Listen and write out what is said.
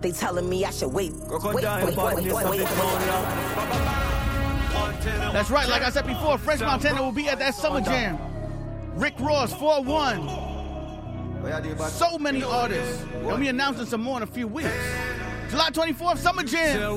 They telling me I should wait. That's right, like I said before, French Montana will be at that Summer Jam. Rick Ross, 4-1. So many artists. And we announcing some more in a few weeks. July 24th, Summer Jam.